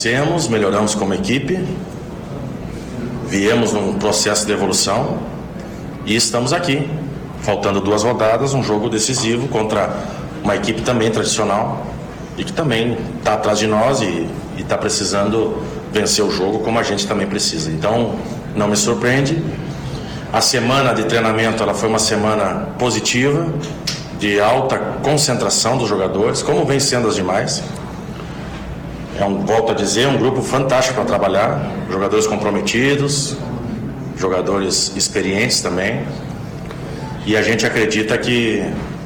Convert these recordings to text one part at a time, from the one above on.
Melhoramos como equipe, viemos num processo de evolução e estamos aqui, faltando 2 rodadas, um jogo decisivo contra uma equipe também tradicional e que também está atrás de nós e está precisando vencer o jogo como a gente também precisa. Então, não me surpreende. A semana de treinamento ela foi uma semana positiva, de alta concentração dos jogadores, como vem sendo as demais. Volto a dizer, um grupo fantástico para trabalhar, jogadores comprometidos, jogadores experientes também, e a gente acredita que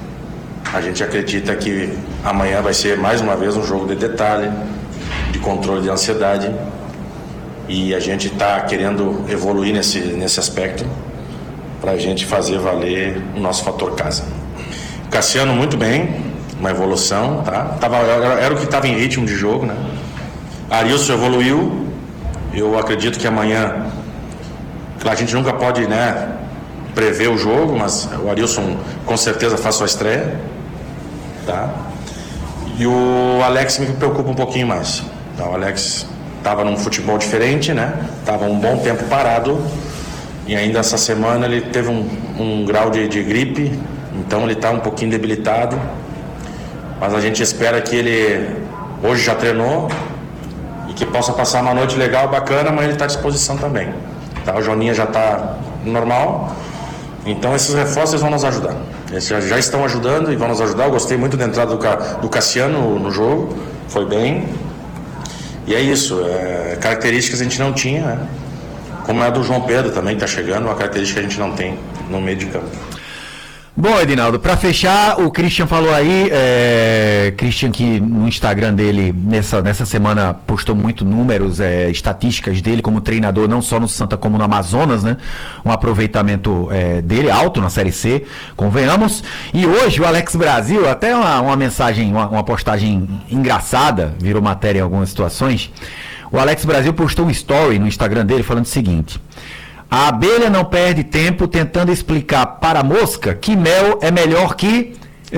amanhã vai ser mais uma vez um jogo de detalhe, de controle de ansiedade, e a gente está querendo evoluir nesse aspecto para a gente fazer valer o nosso fator casa. Cassiano muito bem, uma evolução, tá? Era o que estava em ritmo de jogo, né? Arilson evoluiu. Eu acredito que amanhã, a gente nunca pode, né, prever o jogo, mas o Arilson com certeza faz sua estreia, tá? E o Alex me preocupa um pouquinho mais. Então, o Alex estava num futebol diferente, né? Estava um bom tempo parado e ainda essa semana ele teve um grau de gripe, então ele está um pouquinho debilitado. Mas a gente espera que ele hoje já treinou e que possa passar uma noite legal, bacana, mas ele está à disposição também. Tá? O Joninha já está normal. Então esses reforços vão nos ajudar. Eles já estão ajudando e vão nos ajudar. Eu gostei muito da entrada do Cassiano no jogo. Foi bem. E é isso. Características a gente não tinha, né? Como é a do João Pedro também, que está chegando. Uma característica que a gente não tem no meio de campo. Bom, Edinaldo, para fechar, o Christian falou aí, Christian que no Instagram dele, nessa semana, postou muito números, estatísticas dele como treinador, não só no Santa como no Amazonas, né? Um aproveitamento dele alto na Série C, convenhamos. E hoje o Alex Brasil, até uma mensagem, uma postagem engraçada, virou matéria em algumas situações. O Alex Brasil postou um story no Instagram dele falando o seguinte: a abelha não perde tempo tentando explicar para a mosca que mel é melhor que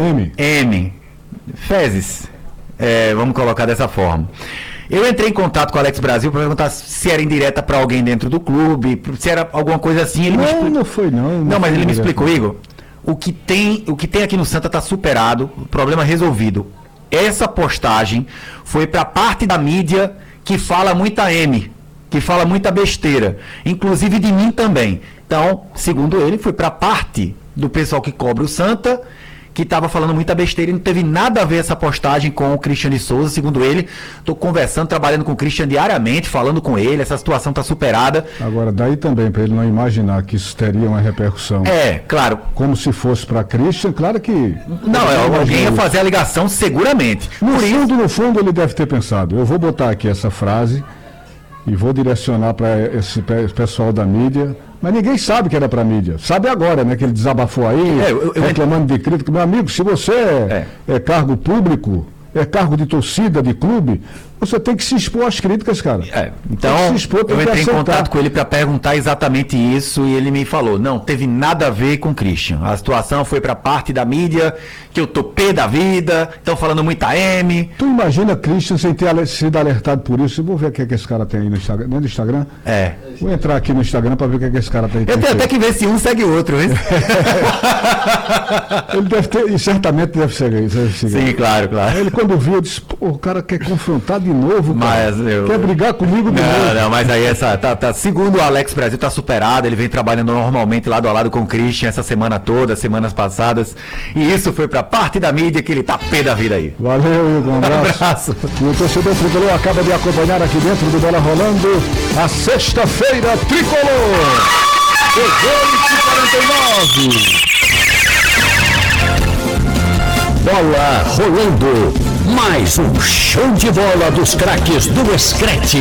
M. Fezes. Vamos colocar dessa forma. Eu entrei em contato com o Alex Brasil para perguntar se era indireta para alguém dentro do clube, se era alguma coisa assim. Ele não foi não. Não, mas ele me explicou, Igor. O que tem aqui no Santa está superado, o problema resolvido. Essa postagem foi para a parte da mídia que fala muita M, que fala muita besteira, inclusive de mim também. Então, segundo ele, foi para parte do pessoal que cobre o Santa, que estava falando muita besteira e não teve nada a ver essa postagem com o Christian de Souza. Segundo ele, estou conversando, trabalhando com o Christian diariamente, falando com ele, essa situação está superada. Agora, daí também, para ele não imaginar que isso teria uma repercussão. Claro. Como se fosse para Christian, claro que... Não, alguém ia fazer a ligação seguramente. No fundo, ele deve ter pensado, eu vou botar aqui essa frase e vou direcionar para esse pessoal da mídia, mas ninguém sabe que era para mídia. Sabe agora, né, que ele desabafou aí, reclamando de crítica. Meu amigo, se você é cargo público, é cargo de torcida, de clube, você tem que se expor às críticas, cara. Então, eu entrei em contato com ele para perguntar exatamente isso e ele me falou, não, teve nada a ver com o Christian. A situação foi para parte da mídia, que eu tô pé da vida, estão falando muita M. Tu imagina Christian sem ter sido alertado por isso? Vou ver o que é que esse cara tem aí no Instagram. Não é do Instagram? Vou entrar aqui no Instagram para ver o que é que esse cara tem. Eu tenho até que ver se um segue o outro, hein? Ele deve ter, e certamente deve seguir. Sim, claro. Ele quando viu, disse, pô, o cara quer confrontar de novo, cara. Quer brigar comigo de novo. Não, mas aí segundo o Alex Brasil, tá superado, ele vem trabalhando normalmente lado a lado com o Christian essa semana toda, semanas passadas, e isso foi pra parte da mídia que ele tá pé da vida aí. Valeu, Igor, um abraço. E o torcedor tricolor acaba de acompanhar aqui dentro do Bola Rolando a sexta-feira tricolor. 18h49. Bola rolando, mais um show de bola dos craques do Escrete.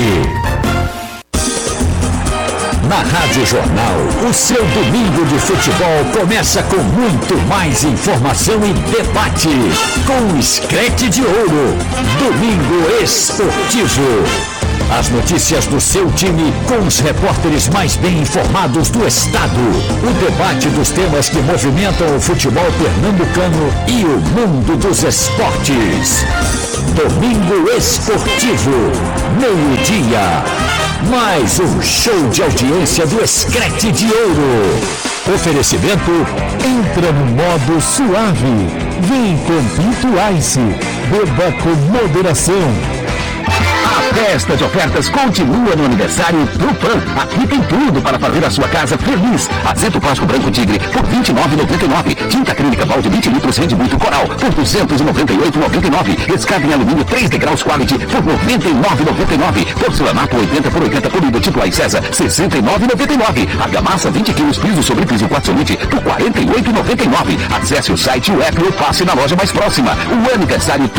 Na Rádio Jornal, o seu domingo de futebol começa com muito mais informação e debate. Com o Escrete de Ouro, Domingo Esportivo. As notícias do seu time com os repórteres mais bem informados do estado. O debate dos temas que movimentam o futebol pernambucano e o mundo dos esportes. Domingo Esportivo, meio-dia. Mais um show de audiência do Screte de Ouro. Oferecimento, entra no modo suave. Vem com Pinto Ice. Beba com moderação. A festa de ofertas continua no aniversário do PAN. Aqui tem tudo para fazer a sua casa feliz. Azeite plástico branco Tigre por R$ 29,99. Tinta acrílica balde 20 litros rende muito Coral por R$ 298,99. Escada em alumínio 3 degraus Quality por R$ 99,99. Porcelanato 80 por 80 polido tipo Ai César R$ 69,99. Argamassa 20 quilos piso sobre piso quartzolite por R$ 48,99. Acesse o site, o app ou passe na loja mais próxima. O aniversário